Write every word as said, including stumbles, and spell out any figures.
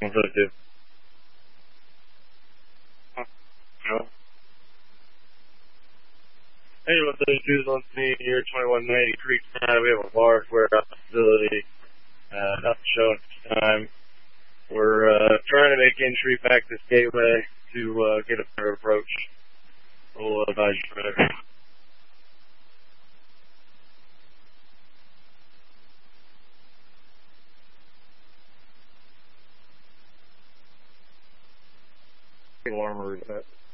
one for the two. No. Hey, what those dudes on me here, twenty-one ninety Creek Drive. We have a large warehouse facility. Uh, nothing showing at this time. We're uh, trying to make entry back this gateway to uh, get a better approach. We'll advise you better. Alarm reset.